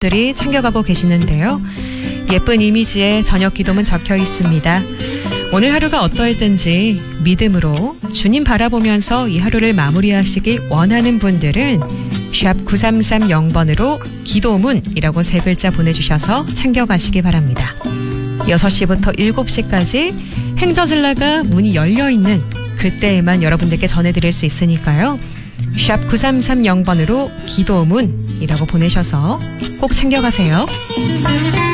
들이 챙겨가고 계시는데요. 예쁜 이미지에 저녁 기도문 적혀 있습니다. 오늘 하루가 어떠했든지 믿음으로 주님 바라보면서 이 하루를 마무리하시길 원하는 분들은 샵 9330번으로 기도문이라고 3글자 보내주셔서 챙겨가시기 바랍니다. 6시부터 7시까지 행저슬라가 문이 열려있는 그때에만 여러분들께 전해드릴 수 있으니까요. 샵 9330번으로 기도문이라고 보내셔서 꼭 챙겨가세요.